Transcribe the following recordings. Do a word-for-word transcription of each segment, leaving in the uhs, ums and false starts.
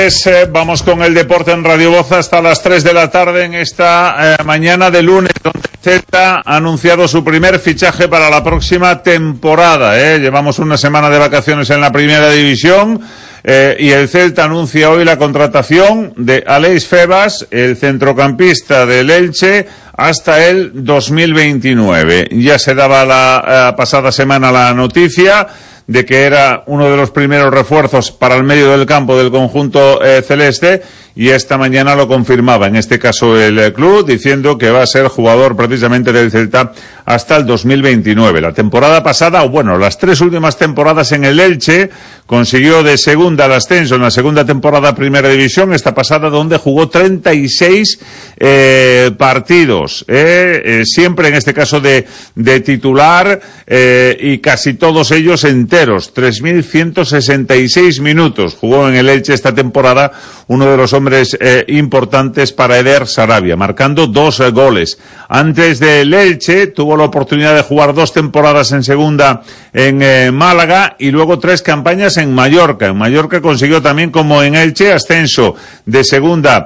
Eh, vamos con el deporte en Radio Voz hasta las tres de la tarde en esta eh, mañana de lunes, donde Celta ha anunciado su primer fichaje para la próxima temporada. Eh. Llevamos una semana de vacaciones en la primera división eh, y el Celta anuncia hoy la contratación de Aleix Febas, el centrocampista del Elche, hasta el dos mil veintinueve. Ya se daba la eh, pasada semana la noticia de que era uno de los primeros refuerzos para el medio del campo del conjunto eh, celeste, y esta mañana lo confirmaba, en este caso el eh, club, diciendo que va a ser jugador precisamente del Celta hasta el dos mil veintinueve. La temporada pasada, o bueno, las tres últimas temporadas en el Elche, consiguió de segunda al ascenso en la segunda temporada Primera División, esta pasada, donde jugó treinta y seis eh, partidos, eh, eh, siempre en este caso de, de titular, eh, y casi todos ellos enteros, tres mil ciento sesenta y seis minutos jugó en el Elche esta temporada, uno de los hombres eh, importantes para Eder Sarabia, marcando dos eh, goles. Antes del Elche tuvo la oportunidad de jugar dos temporadas en segunda en eh, Málaga y luego tres campañas en Mallorca. En Mallorca consiguió también, como en Elche, ascenso de segunda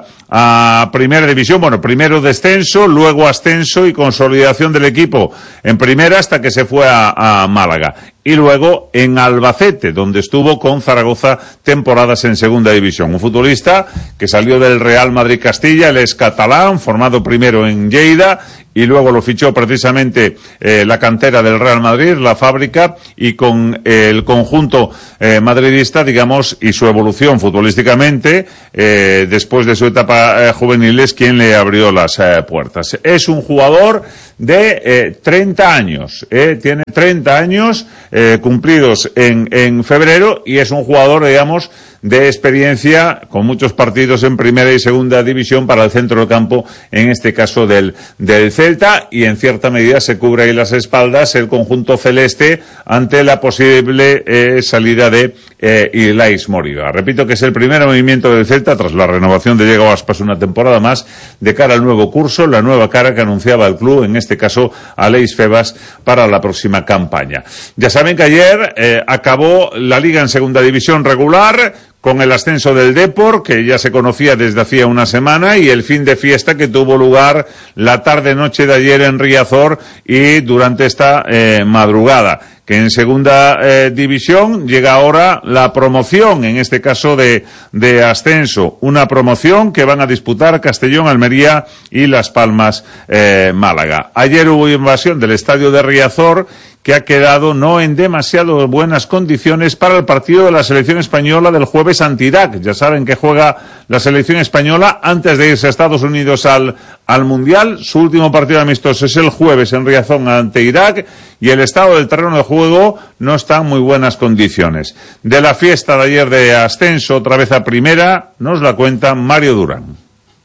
a Primera División, bueno, primero descenso, luego ascenso y consolidación del equipo en primera hasta que se fue a, a Málaga. Y luego en Albacete, donde estuvo con Zaragoza temporadas en Segunda División. Un futbolista que salió del Real Madrid Castilla, él es catalán, formado primero en Lleida, y luego lo fichó precisamente eh, la cantera del Real Madrid, la fábrica, y con eh, el conjunto eh, madridista, digamos, y su evolución futbolísticamente, eh, después de su etapa eh, juvenil, es quien le abrió las eh, puertas. Es un jugador de eh, treinta años, eh, tiene treinta años eh, cumplidos en, en febrero, y es un jugador, digamos, de experiencia, con muchos partidos en primera y segunda división para el centro del campo, en este caso del, del Celta, y en cierta medida se cubre ahí las espaldas el conjunto celeste ante la posible eh, salida de eh, Ilais Moriba. Repito que es el primer movimiento del Celta tras la renovación de Diego Aspas una temporada más, de cara al nuevo curso, la nueva cara que anunciaba el club, en este caso Aleix Febas, para la próxima campaña. Ya saben que ayer eh, acabó la liga en segunda división regular, con el ascenso del Depor, que ya se conocía desde hacía una semana, y el fin de fiesta que tuvo lugar la tarde-noche de ayer en Riazor y durante esta eh, madrugada. Que en segunda eh, división llega ahora la promoción, en este caso de, de ascenso. Una promoción que van a disputar Castellón, Almería y Las Palmas, eh, Málaga. Ayer hubo invasión del estadio de Riazor, que ha quedado no en demasiado buenas condiciones para el partido de la selección española del jueves ante Irak. Ya saben que juega la selección española antes de irse a Estados Unidos al, al Mundial. Su último partido amistoso es el jueves en Riazor ante Irak, y el estado del terreno de juego no está en muy buenas condiciones. De la fiesta de ayer de ascenso otra vez a primera, nos la cuenta Mario Durán.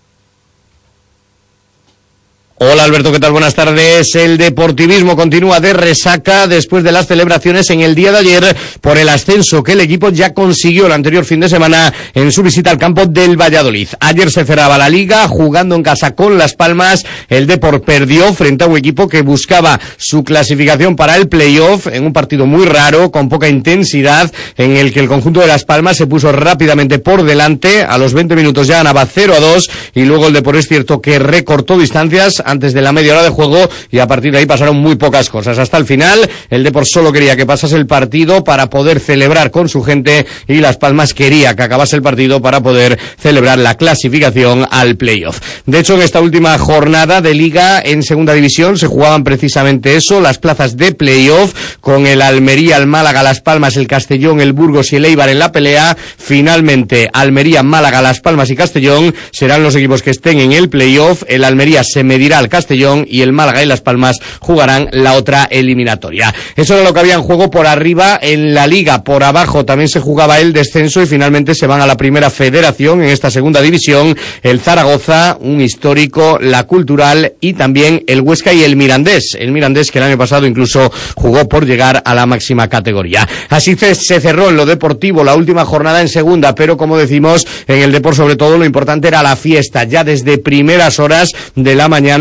Hola Alberto, ¿qué tal? Buenas tardes. El deportivismo continúa de resaca después de las celebraciones en el día de ayer por el ascenso que el equipo ya consiguió el anterior fin de semana en su visita al campo del Valladolid. Ayer se cerraba la liga jugando en casa con Las Palmas. El Depor perdió frente a un equipo que buscaba su clasificación para el playoff en un partido muy raro, con poca intensidad, en el que el conjunto de Las Palmas se puso rápidamente por delante. A los veinte minutos ya ganaba cero a dos, y luego el Depor es cierto que recortó distancias antes de la media hora de juego, y a partir de ahí pasaron muy pocas cosas. Hasta el final, el Depor solo quería que pasase el partido para poder celebrar con su gente, y Las Palmas quería que acabase el partido para poder celebrar la clasificación al playoff. De hecho, en esta última jornada de liga en segunda división se jugaban precisamente eso, las plazas de playoff, con el Almería, el Málaga, Las Palmas, el Castellón, el Burgos y el Eibar en la pelea. Finalmente, Almería, Málaga, Las Palmas y Castellón serán los equipos que estén en el playoff. El Almería se medirá al Castellón y el Málaga y Las Palmas jugarán la otra eliminatoria. Eso era lo que había en juego por arriba en la liga. Por abajo también se jugaba el descenso, y finalmente se van a la primera federación en esta segunda división el Zaragoza, un histórico, la Cultural y también el Huesca y el Mirandés. El Mirandés que el año pasado incluso jugó por llegar a la máxima categoría. Así se cerró en lo deportivo la última jornada en segunda, pero como decimos, en el Depor sobre todo lo importante era la fiesta. Ya desde primeras horas de la mañana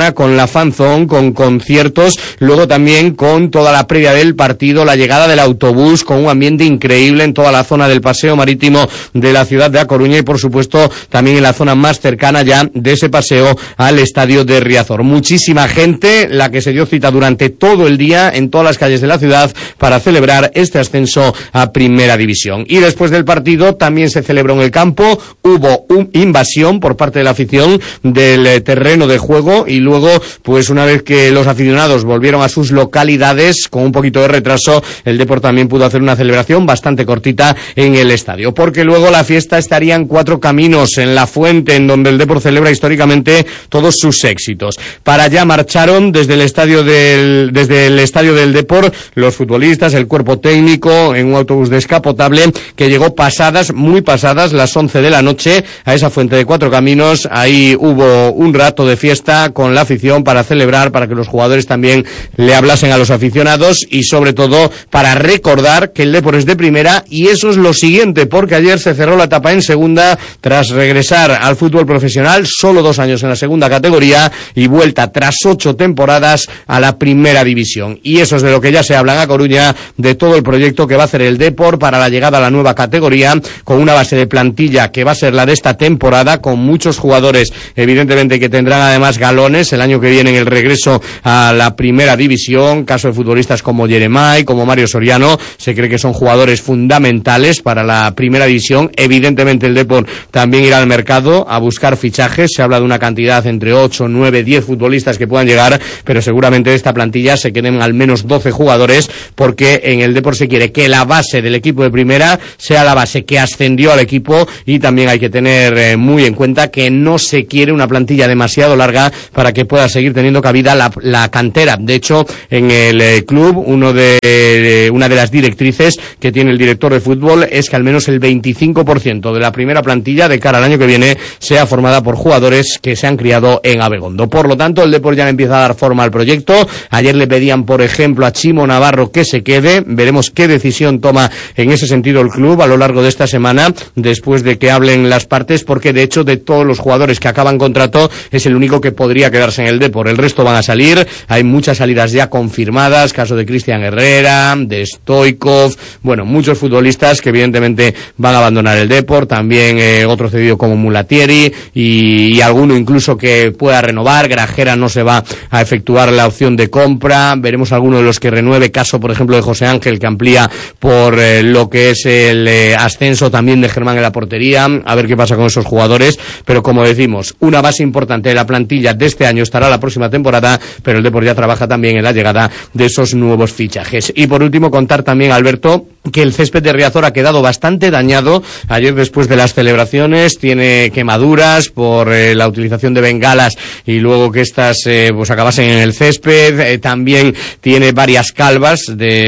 previa, con la fanzone, con conciertos, luego también con toda la previa del partido, la llegada del autobús, con un ambiente increíble en toda la zona del paseo marítimo de la ciudad de A Coruña y por supuesto también en la zona más cercana ya de ese paseo al estadio de Riazor. Muchísima gente la que se dio cita durante todo el día en todas las calles de la ciudad para celebrar este ascenso a Primera División. Y después del partido también se celebró en el campo, hubo una invasión por parte de la afición del terreno de juego y luego, pues una vez que los aficionados volvieron a sus localidades, con un poquito de retraso, el Depor también pudo hacer una celebración bastante cortita en el estadio, porque luego la fiesta estaría en Cuatro Caminos, en La Fuente, en donde el Depor celebra históricamente todos sus éxitos. Para allá marcharon desde el estadio del, desde el estadio del Depor los futbolistas, el cuerpo técnico, en un autobús descapotable que llegó pasadas, muy pasadas, las once de la noche a esa Fuente de Cuatro Caminos. Ahí hubo un rato de fiesta con la afición para celebrar, para que los jugadores también le hablasen a los aficionados y sobre todo para recordar que el Depor es de primera, y eso es lo siguiente, porque ayer se cerró la etapa en segunda tras regresar al fútbol profesional, solo dos años en la segunda categoría y vuelta tras ocho temporadas a la Primera División. Y eso es de lo que ya se habla en A Coruña, de todo el proyecto que va a hacer el Depor para la llegada a la nueva categoría, con una base de plantilla que va a ser la de esta temporada, con muchos jugadores evidentemente que tendrán además galones el año que viene en el regreso a la Primera División, caso de futbolistas como Jeremai, como Mario Soriano, se cree que son jugadores fundamentales para la Primera División. Evidentemente el Depor también irá al mercado a buscar fichajes, se habla de una cantidad entre ocho, nueve, diez futbolistas que puedan llegar, pero seguramente de esta plantilla se queden al menos doce jugadores, porque en el Depor se quiere que la base del equipo de primera sea la base que ascendió al equipo, y también hay que tener eh, muy en cuenta que no se quiere una plantilla demasiado larga para que pueda seguir teniendo cabida la, la cantera. De hecho, en el eh, club, uno de, de, una de las directrices que tiene el director de fútbol es que al menos el veinticinco por ciento de la primera plantilla de cara al año que viene sea formada por jugadores que se han criado en Abegondo. Por lo tanto, el Depor ya empieza a dar forma al proyecto. Ayer le pedían, por ejemplo, a Chimo Navarro que se quede. Veremos qué decisión toma en ese sentido el club a lo largo de esta semana, después de que hablen las partes, porque de hecho de todos los jugadores que acaban contrato es el único que podría quedarse en el Depor. El resto van a salir. Hay muchas salidas ya confirmadas, caso de Cristian Herrera, de Stoikov, bueno, muchos futbolistas que evidentemente van a abandonar el Depor, también eh, otro cedido como Mulatieri y, y alguno incluso que pueda renovar. Grajera no se va a efectuar la opción de compra, veremos alguno de los que renueve, caso por ejemplo de José Ángel, que amplía por eh, lo que es el eh, ascenso también de Germán en la portería, a ver qué pasa con esos jugadores, pero como decimos, una base importante de la plantilla de este año estará la próxima temporada, pero el Depor ya trabaja también en la llegada de esos nuevos fichajes. Y por último, contar también, Alberto, que el césped de Riazor ha quedado bastante dañado. Ayer, después de las celebraciones, tiene quemaduras por eh, la utilización de bengalas y luego que estas eh, pues acabasen en el césped. Eh, también tiene varias calvas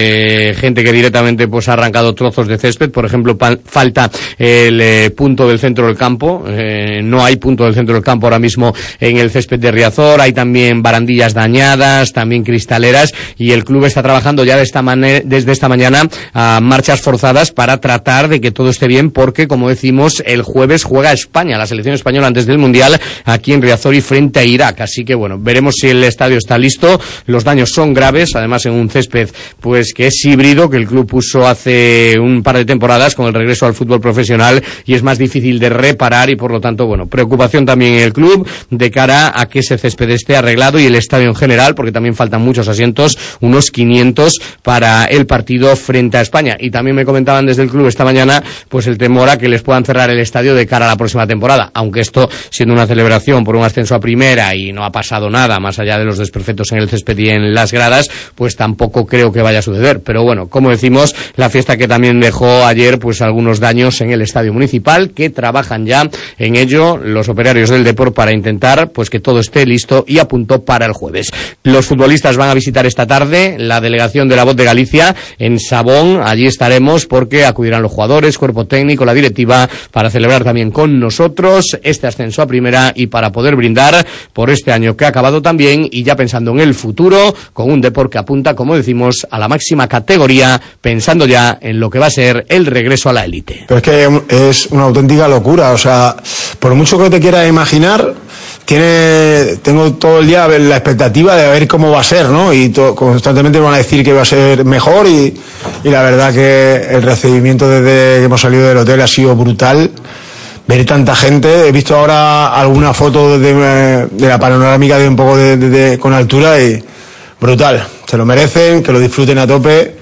de gente que directamente pues ha arrancado trozos de césped. Por ejemplo, pa- falta el eh, punto del centro del campo. Eh, no hay punto del centro del campo ahora mismo en el césped de Riazor. Hay también barandillas dañadas, también cristaleras, y el club está trabajando ya de esta manera, desde esta mañana a marchas forzadas para tratar de que todo esté bien, porque, como decimos, el jueves juega España, la selección española, antes del Mundial, aquí en Riazor y frente a Irak. Así que, bueno, veremos si el estadio está listo. Los daños son graves, además en un césped pues que es híbrido, que el club puso hace un par de temporadas con el regreso al fútbol profesional, y es más difícil de reparar, y por lo tanto, bueno, preocupación también en el club de cara a que ese césped esté arreglado, y el estadio en general, porque también faltan muchos asientos, unos quinientos para el partido frente a España. Y también me comentaban desde el club esta mañana pues el temor a que les puedan cerrar el estadio de cara a la próxima temporada, aunque esto, siendo una celebración por un ascenso a primera y no ha pasado nada más allá de los desperfectos en el césped y en las gradas, pues tampoco creo que vaya a suceder. Pero bueno, como decimos, la fiesta que también dejó ayer pues algunos daños en el estadio municipal, que trabajan ya en ello los operarios del Depor para intentar pues que todo esté listo y a punto para el jueves. Los futbolistas van a visitar esta tarde la delegación de la Voz de Galicia en Sabón. Allí estaremos porque acudirán los jugadores, cuerpo técnico, la directiva, para celebrar también con nosotros este ascenso a primera y para poder brindar por este año que ha acabado también, y ya pensando en el futuro, con un Depor que apunta, como decimos, a la máxima categoría, pensando ya en lo que va a ser el regreso a la élite. Pero es que es una auténtica locura, o sea, por mucho que te quieras imaginar, tiene, tengo todo el día la expectativa de ver cómo va a ser, ¿no? Y to, constantemente me van a decir que va a ser mejor y, y la verdad que el recibimiento desde que hemos salido del hotel ha sido brutal. Ver tanta gente, he visto ahora alguna foto de, de la panorámica de un poco de, de, de, con altura y brutal. Se lo merecen, que lo disfruten a tope,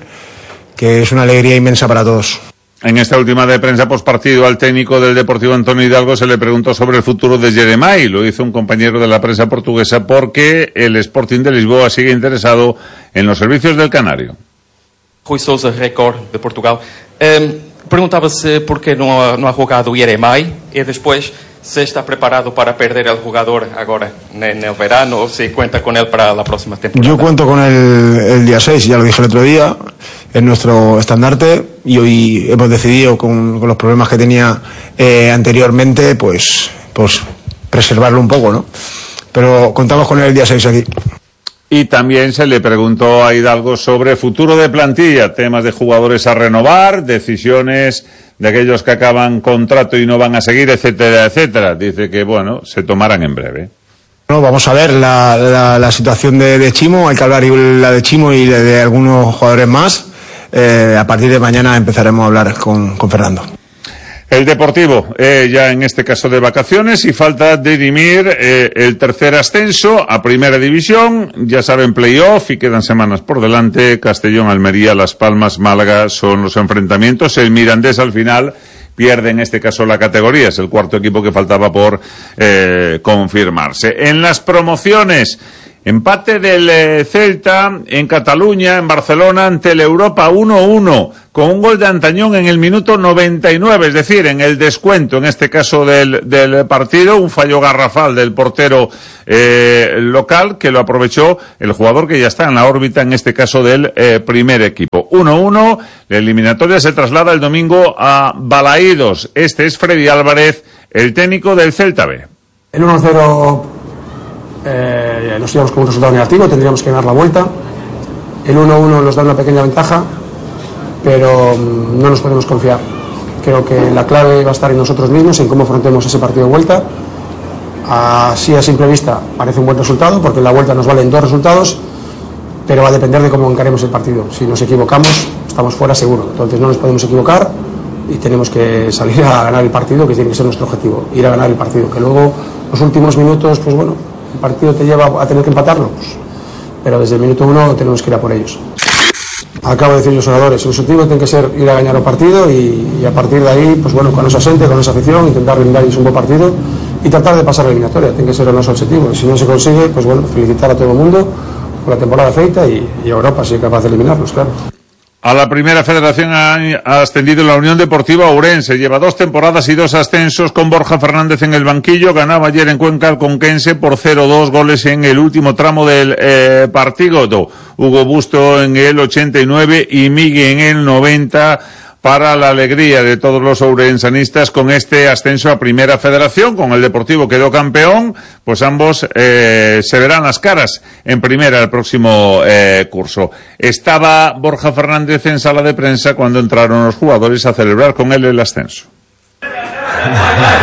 que es una alegría inmensa para todos. En esta última de prensa postpartido al técnico del Deportivo Antonio Hidalgo se le preguntó sobre el futuro de Jeremai. Lo hizo un compañero de la prensa portuguesa porque el Sporting de Lisboa sigue interesado en los servicios del canario. Rui Sousa, Record de Portugal. Um, Perguntava-se por qué no ha, no ha jugado Jeremai y después se está preparado para perder al jugador ahora en el verano o se cuenta con él para la próxima temporada. Yo cuento con él el día seis, ya lo dije el otro día, es nuestro estandarte y hoy hemos decidido con, con los problemas que tenía eh, anteriormente pues, pues preservarlo un poco, ¿no? Pero contamos con él el día seis aquí. Y también se le preguntó a Hidalgo sobre futuro de plantilla, temas de jugadores a renovar, decisiones de aquellos que acaban contrato y no van a seguir, etcétera, etcétera. Dice que, bueno, se tomarán en breve. Bueno, vamos a ver la, la, la situación de, de Chimo, hay que hablar la de Chimo y de, de algunos jugadores más. Eh, a partir de mañana empezaremos a hablar con, con Fernando. El Deportivo, eh, ya en este caso de vacaciones, y falta dirimir eh, el tercer ascenso a Primera División. Ya saben, playoff y quedan semanas por delante. Castellón, Almería, Las Palmas, Málaga son los enfrentamientos. El Mirandés al final pierde en este caso la categoría. Es el cuarto equipo que faltaba por eh, confirmarse. En las promociones, empate del eh, Celta en Cataluña, en Barcelona, ante el Europa uno uno, con un gol de Antañón en el minuto noventa y nueve, es decir, en el descuento, en este caso del, del partido, un fallo garrafal del portero eh, local, que lo aprovechó el jugador que ya está en la órbita, en este caso del eh, primer equipo. uno uno, la eliminatoria se traslada el domingo a Balaídos. Este es Freddy Álvarez, el técnico del Celta B. El uno cero... Eh, nos íbamos con un resultado negativo, tendríamos que dar la vuelta. El uno uno nos da una pequeña ventaja, pero um, no nos podemos confiar. Creo que la clave va a estar en nosotros mismos, en cómo afrontemos ese partido de vuelta. Así a simple vista parece un buen resultado, porque en la vuelta nos valen dos resultados, pero va a depender de cómo encaremos el partido. Si nos equivocamos, estamos fuera seguro. Entonces no nos podemos equivocar y tenemos que salir a ganar el partido, que tiene que ser nuestro objetivo, ir a ganar el partido. Que luego los últimos minutos, pues bueno, el partido te lleva a tener que empatarlo, pues, pero desde el minuto uno tenemos que ir a por ellos. Acabo de decir los oradores, el objetivo tiene que ser ir a ganar el partido y, y a partir de ahí, pues bueno, con esa gente, con esa afición, intentar brindar un buen partido y tratar de pasar la eliminatoria, tiene que ser nuestro objetivo. Y si no se consigue, pues bueno, felicitar a todo el mundo por la temporada feita y, y a Europa si es capaz de eliminarlos, claro. A la Primera Federación ha ascendido la Unión Deportiva Ourense. Lleva dos temporadas y dos ascensos con Borja Fernández en el banquillo. Ganaba ayer en Cuenca al Conquense por cero dos, goles en el último tramo del eh, partido. Hugo Busto en el ochenta y nueve y Miguel en el noventa, para la alegría de todos los ourensanistas con este ascenso a Primera Federación. Con el Deportivo quedó campeón, pues ambos eh, se verán las caras en Primera el próximo eh, curso. Estaba Borja Fernández en sala de prensa cuando entraron los jugadores a celebrar con él el ascenso.